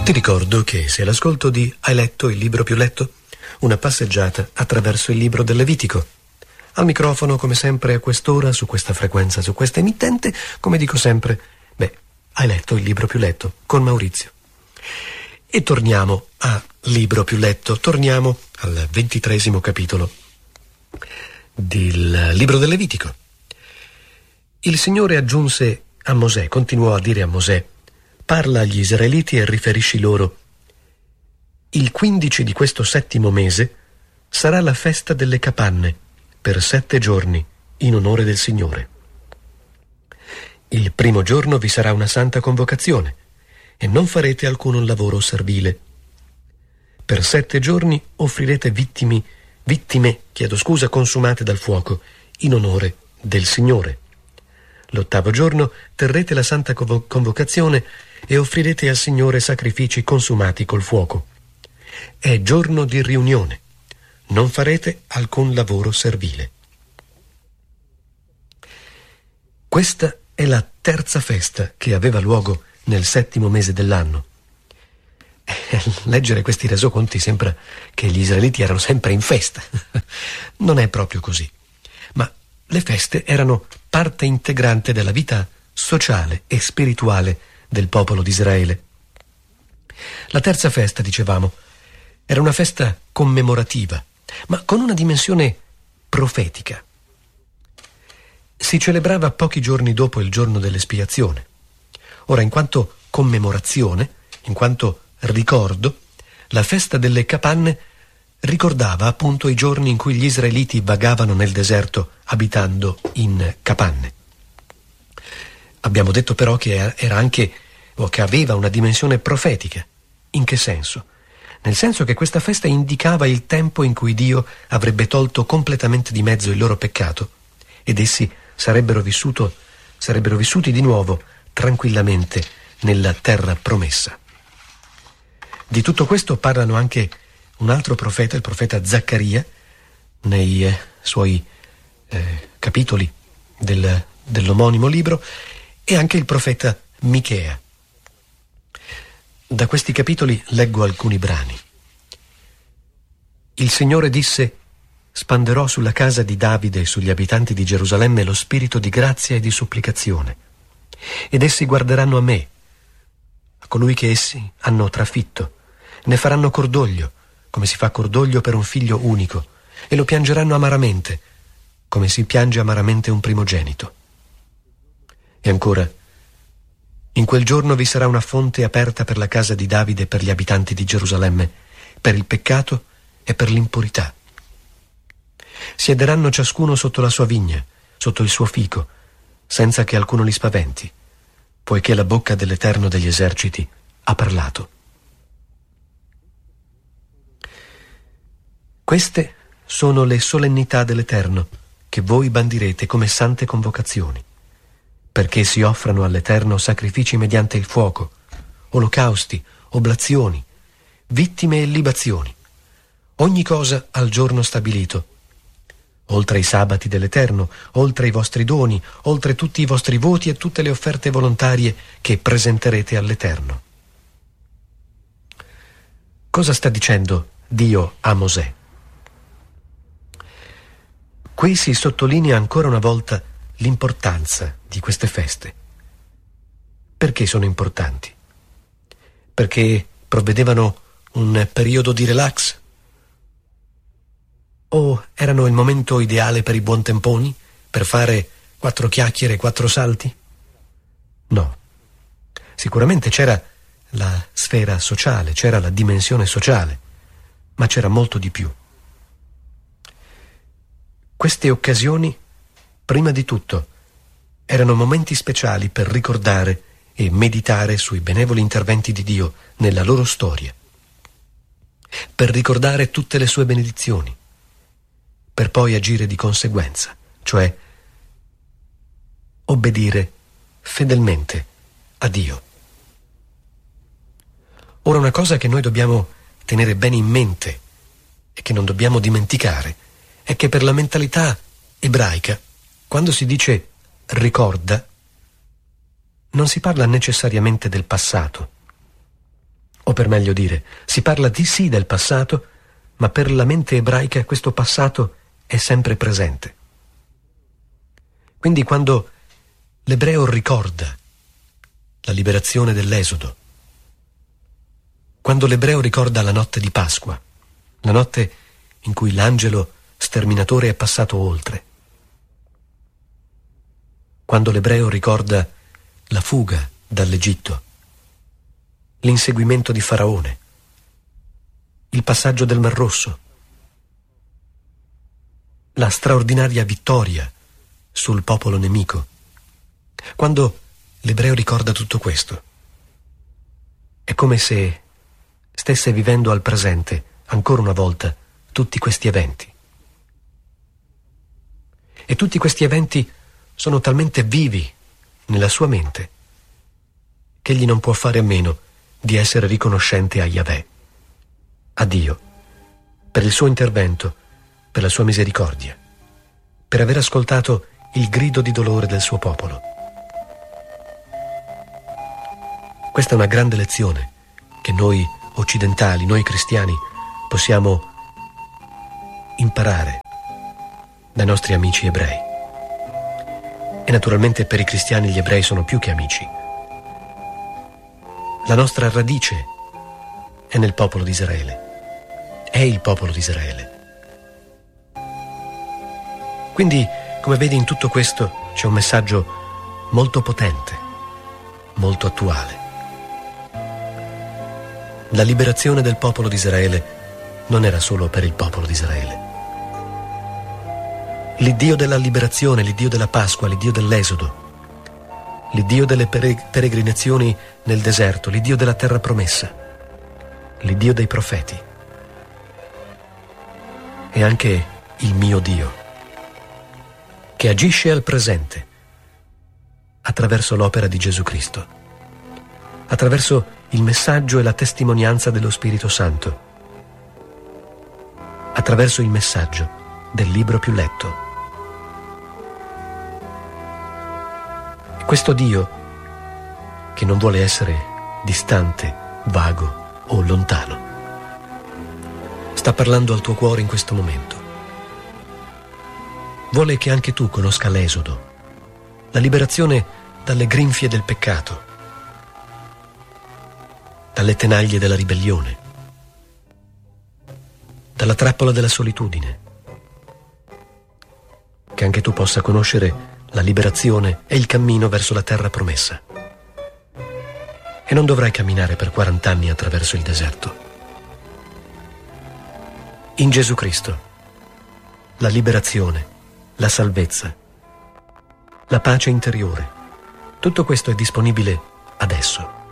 Ti ricordo che sei all'ascolto di Hai letto il libro più letto? Una passeggiata attraverso il libro del Levitico. Al microfono, come sempre, a quest'ora, su questa frequenza, su questa emittente, come dico sempre, hai letto il libro più letto con Maurizio. E torniamo a libro più letto, torniamo al 23° capitolo del libro del Levitico. Il Signore aggiunse a Mosè, continuò a dire a Mosè: parla agli israeliti e riferisci loro: il 15 di questo 7° mese sarà la festa delle capanne per 7 giorni in onore del Signore. Il primo giorno vi sarà una santa convocazione e non farete alcun lavoro servile. Per 7 giorni offrirete vittime consumate dal fuoco in onore del Signore. L'8° giorno terrete la santa convocazione e offrirete al Signore sacrifici consumati col fuoco. È giorno di riunione. Non farete alcun lavoro servile. Questa è la 3ª festa che aveva luogo nel 7° mese dell'anno. Leggere questi resoconti sembra che gli israeliti erano sempre in festa. Non è proprio così. Ma le feste erano parte integrante della vita sociale e spirituale del popolo di Israele. La 3ª festa, dicevamo, era una festa commemorativa, ma con una dimensione profetica. Si celebrava pochi giorni dopo il giorno dell'espiazione. Ora, in quanto commemorazione, in quanto ricordo, la festa delle capanne ricordava appunto i giorni in cui gli israeliti vagavano nel deserto abitando in capanne. Abbiamo detto però che era anche, o che aveva una dimensione profetica. In che senso? Nel senso che questa festa indicava il tempo in cui Dio avrebbe tolto completamente di mezzo il loro peccato ed essi sarebbero vissuti di nuovo tranquillamente nella terra promessa. Di tutto questo parlano anche un altro profeta, il profeta Zaccaria, nei suoi capitoli dell'omonimo libro, e anche il profeta Michea. Da questi capitoli leggo alcuni brani. Il Signore disse: spanderò sulla casa di Davide e sugli abitanti di Gerusalemme lo spirito di grazia e di supplicazione, ed essi guarderanno a me, a colui che essi hanno trafitto, ne faranno cordoglio, come si fa cordoglio per un figlio unico, e lo piangeranno amaramente, come si piange amaramente un primogenito. E ancora: in quel giorno vi sarà una fonte aperta per la casa di Davide e per gli abitanti di Gerusalemme, per il peccato e per l'impurità. Siederanno ciascuno sotto la sua vigna, sotto il suo fico, senza che alcuno li spaventi, poiché la bocca dell'Eterno degli eserciti ha parlato. Queste sono le solennità dell'Eterno che voi bandirete come sante convocazioni, perché si offrano all'Eterno sacrifici mediante il fuoco, olocausti, oblazioni, vittime e libazioni, ogni cosa al giorno stabilito, oltre ai sabati dell'Eterno, oltre ai vostri doni, oltre tutti i vostri voti e tutte le offerte volontarie che presenterete all'Eterno. Cosa sta dicendo Dio a Mosè? Qui si sottolinea ancora una volta l'importanza di queste feste. Perché sono importanti? Perché provvedevano un periodo di relax? O erano il momento ideale per i buontemponi? Per fare 4 chiacchiere e 4 salti? No. Sicuramente c'era la sfera sociale, c'era la dimensione sociale, ma c'era molto di più. Queste occasioni, prima di tutto, erano momenti speciali per ricordare e meditare sui benevoli interventi di Dio nella loro storia, per ricordare tutte le sue benedizioni, per poi agire di conseguenza, cioè obbedire fedelmente a Dio. Ora, una cosa che noi dobbiamo tenere bene in mente e che non dobbiamo dimenticare è che per la mentalità ebraica, quando si dice ricorda, non si parla necessariamente del passato. O per meglio dire, si parla di sì del passato, ma per la mente ebraica questo passato è sempre presente. Quindi quando l'ebreo ricorda la liberazione dell'Esodo, quando l'ebreo ricorda la notte di Pasqua, la notte in cui l'angelo sterminatore è passato oltre, quando l'ebreo ricorda la fuga dall'Egitto, l'inseguimento di Faraone, il passaggio del Mar Rosso, la straordinaria vittoria sul popolo nemico, quando l'ebreo ricorda tutto questo, è come se stesse vivendo al presente, ancora una volta, tutti questi eventi. E tutti questi eventi sono talmente vivi nella sua mente che egli non può fare a meno di essere riconoscente a Yahweh, a Dio, per il suo intervento, per la sua misericordia, per aver ascoltato il grido di dolore del suo popolo. Questa è una grande lezione che noi occidentali, noi cristiani, possiamo imparare dai nostri amici ebrei. E naturalmente per i cristiani gli ebrei sono più che amici. La nostra radice è nel popolo di Israele, è il popolo di Israele. Quindi, come vedi, in tutto questo c'è un messaggio molto potente, molto attuale. La liberazione del popolo di Israele non era solo per il popolo di Israele. L'Iddio della liberazione, l'Iddio della Pasqua, l'Iddio dell'Esodo, l'Iddio delle peregrinazioni nel deserto, l'Iddio della terra promessa, l'Iddio dei profeti, è anche il mio Dio, che agisce al presente attraverso l'opera di Gesù Cristo, attraverso il messaggio e la testimonianza dello Spirito Santo, attraverso il messaggio del libro più letto. Questo Dio, che non vuole essere distante, vago o lontano, sta parlando al tuo cuore in questo momento. Vuole che anche tu conosca l'Esodo, la liberazione dalle grinfie del peccato, dalle tenaglie della ribellione, dalla trappola della solitudine. Che anche tu possa conoscere la liberazione e il cammino verso la terra promessa. E non dovrai camminare per 40 anni attraverso il deserto. In Gesù Cristo, la liberazione, la salvezza, la pace interiore, tutto questo è disponibile adesso.